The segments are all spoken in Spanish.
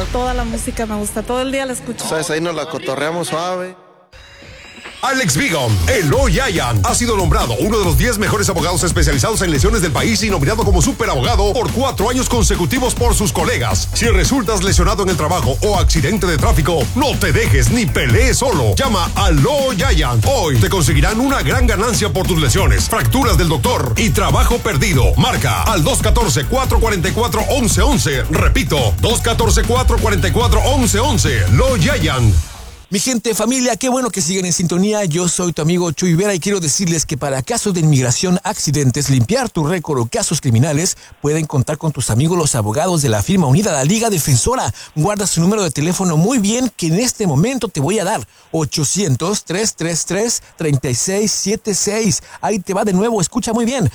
toda la música me gusta, todo el día la escucho. ¿Sabes? Ahí nos la cotorreamos suave. Alex Vigón, Eloy Ayan, ha sido nombrado uno de los 10 mejores abogados especializados en lesiones del país y nominado como superabogado por 4 años consecutivos por sus colegas. Si resultas lesionado en el trabajo o accidente de tráfico, no te dejes ni pelees solo. Llama a Eloy Ayan. Hoy te conseguirán una gran ganancia por tus lesiones, fracturas del doctor y trabajo perdido. Marca al 214-444-1111. Repito, 214-444-1111. Eloy Ayan. Mi gente, familia, qué bueno que siguen en sintonía. Yo soy tu amigo Chuy Vera y quiero decirles que para casos de inmigración, accidentes, limpiar tu récord o casos criminales, pueden contar con tus amigos los abogados de la firma unida, la Liga Defensora. Guarda su número de teléfono muy bien, que en este momento te voy a dar. 800-333-3676. Ahí te va de nuevo, escucha muy bien.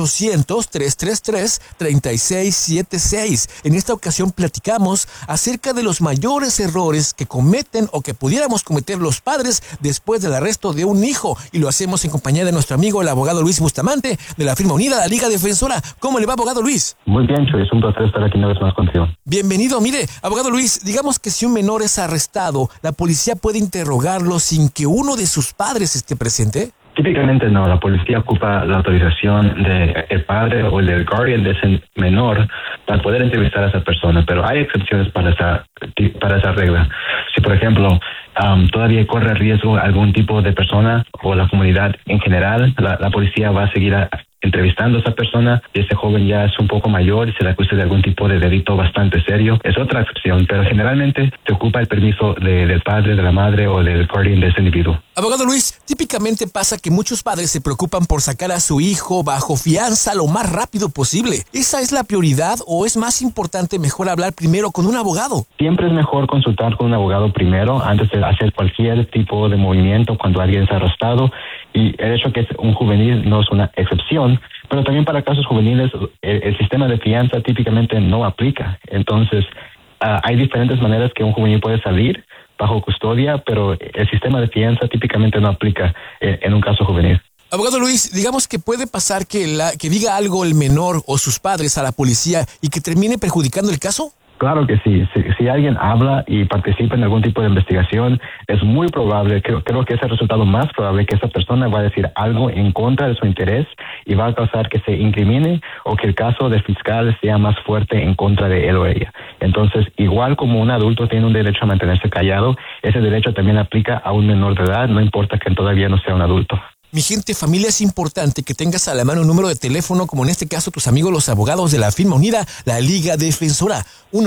800-333-3676. En esta ocasión platicamos acerca de los mayores errores que cometen o que pudieran cometer los padres después del arresto de un hijo, y lo hacemos en compañía de nuestro amigo el abogado Luis Bustamante de la firma unida, la Liga Defensora. ¿Cómo le va, abogado Luis? Muy bien, Chuy, es un placer estar aquí una vez más contigo. Bienvenido. Mire, abogado Luis, digamos que si un menor es arrestado, ¿la policía puede interrogarlo sin que uno de sus padres esté presente? Típicamente no, la policía ocupa la autorización del padre o del guardian de ese menor para poder entrevistar a esa persona, pero hay excepciones para esa regla. Si, por ejemplo, todavía corre riesgo algún tipo de persona o la comunidad en general, la policía va a seguir entrevistando a esa persona, y ese joven ya es un poco mayor y se le acusa de algún tipo de delito bastante serio. Es otra excepción, pero generalmente se ocupa el permiso del padre, de la madre o del guardian de ese individuo. Abogado Luis, típicamente pasa que muchos padres se preocupan por sacar a su hijo bajo fianza lo más rápido posible. ¿Esa es la prioridad o es más importante mejor hablar primero con un abogado? Siempre es mejor consultar con un abogado primero antes de hacer cualquier tipo de movimiento cuando alguien es arrestado, y el hecho que es un juvenil no es una excepción, pero también para casos juveniles el sistema de fianza típicamente no aplica. Entonces hay diferentes maneras que un juvenil puede salir bajo custodia, pero el sistema de fianza típicamente no aplica en un caso juvenil. Abogado Luis, digamos que puede pasar que diga algo el menor o sus padres a la policía y que termine perjudicando el caso. Claro que sí. Si alguien habla y participa en algún tipo de investigación, es muy probable, creo que es el resultado más probable, que esa persona va a decir algo en contra de su interés y va a causar que se incrimine o que el caso del fiscal sea más fuerte en contra de él o ella. Entonces, igual como un adulto tiene un derecho a mantenerse callado, ese derecho también aplica a un menor de edad, no importa que todavía no sea un adulto. Mi gente, familia, es importante que tengas a la mano un número de teléfono, como en este caso tus amigos los abogados de la firma unida, la Liga Defensora.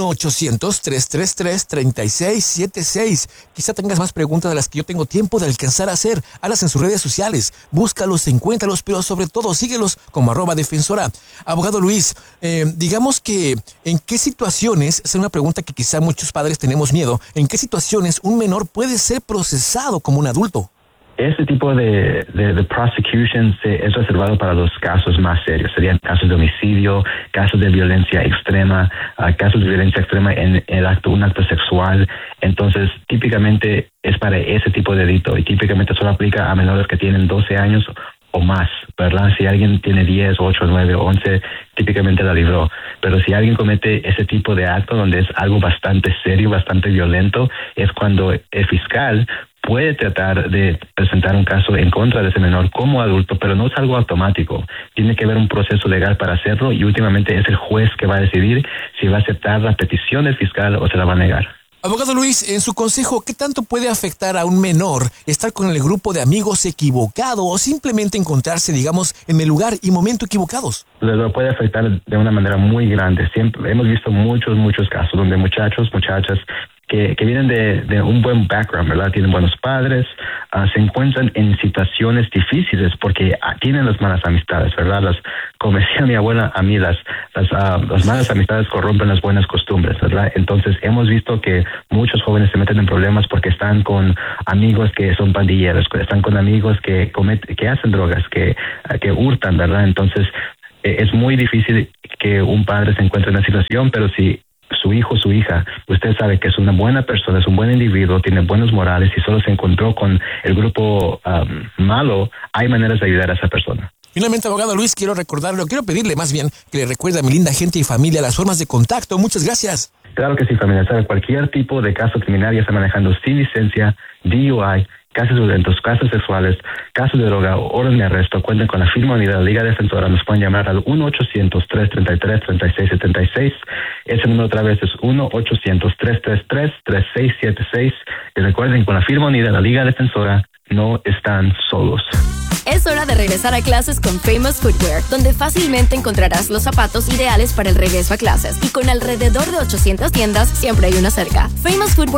1-800-333-3676. Quizá tengas más preguntas de las que yo tengo tiempo de alcanzar a hacer. Hazlas en sus redes sociales. Búscalos, encuéntralos, pero sobre todo síguelos como @defensora. Abogado Luis, digamos que ¿en qué situaciones, es una pregunta que quizá muchos padres tenemos miedo, ¿en qué situaciones un menor puede ser procesado como un adulto? Este tipo de prosecution es reservado para los casos más serios. Serían casos de homicidio, casos de violencia extrema, casos de violencia extrema en un acto sexual. Entonces, típicamente es para ese tipo de delito, y típicamente solo aplica a menores que tienen 12 años o más, ¿verdad? Si alguien tiene 10, 8, 9, 11, típicamente la libró. Pero si alguien comete ese tipo de acto donde es algo bastante serio, bastante violento, es cuando el fiscal puede tratar de presentar un caso en contra de ese menor como adulto, pero no es algo automático. Tiene que haber un proceso legal para hacerlo, y últimamente es el juez que va a decidir si va a aceptar la petición del fiscal o se la va a negar. Abogado Luis, en su consejo, ¿qué tanto puede afectar a un menor estar con el grupo de amigos equivocado o simplemente encontrarse, digamos, en el lugar y momento equivocados? Lo puede afectar de una manera muy grande. Siempre hemos visto muchos casos donde muchachas que vienen de un buen background, ¿verdad? Tienen buenos padres, se encuentran en situaciones difíciles porque tienen las malas amistades, ¿verdad? Como decía mi abuela, a mí las malas amistades corrompen las buenas costumbres, ¿verdad? Entonces hemos visto que muchos jóvenes se meten en problemas porque están con amigos que son pandilleros, están con amigos que hacen drogas, que hurtan, ¿verdad? Entonces es muy difícil que un padre se encuentre en una situación, pero si su hijo, su hija, usted sabe que es una buena persona, es un buen individuo, tiene buenos morales y solo se encontró con el grupo malo, hay maneras de ayudar a esa persona. Finalmente, abogado Luis, quiero pedirle más bien que le recuerde a mi linda gente y familia las formas de contacto. Muchas gracias. Claro que sí, familia. ¿Sabe? Cualquier tipo de caso criminal, ya está manejando sin licencia, DUI, casos violentos, casos sexuales, casos de droga o orden de arresto, cuenten con la firme unidad de la Liga Defensora. Nos pueden llamar al 1-800-333-3676. Ese número otra vez es 1-800-333-3676. Y recuerden, con la firme unidad de la Liga Defensora, no están solos. Es hora de regresar a clases con Famous Footwear, donde fácilmente encontrarás los zapatos ideales para el regreso a clases. Y con alrededor de 800 tiendas, siempre hay una cerca. Famous Footwear